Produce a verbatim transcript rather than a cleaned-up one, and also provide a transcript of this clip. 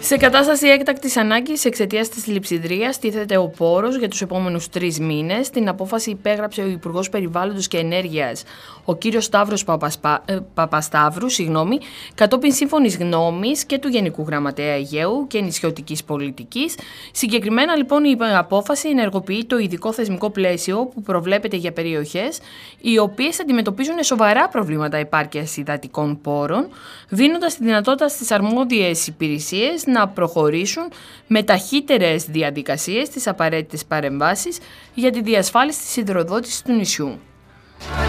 Σε κατάσταση έκτακτης ανάγκης εξαιτίας της λειψιδρίας τίθεται ο πόρος για τους επόμενους τρεις μήνες. Την απόφαση υπέγραψε ο Υπουργός Περιβάλλοντος και Ενέργειας, ο κύριος Σταύρος Παπασπα... ε, Παπασταύρου, συγγνώμη, κατόπιν σύμφωνης γνώμης και του Γενικού Γραμματέα Αιγαίου και Νησιωτικής Πολιτικής. Συγκεκριμένα, λοιπόν, η απόφαση ενεργοποιεί το ειδικό θεσμικό πλαίσιο που προβλέπεται για περιοχές οι οποίες αντιμετωπίζουν σοβαρά προβλήματα επάρκειας υδατικών πόρων, δίνοντας τη δυνατότητα στις αρμόδιες υπηρεσίες να προχωρήσουν με ταχύτερες διαδικασίες τις απαραίτητες παρεμβάσεις για τη διασφάλιση της υδροδότησης του νησιού.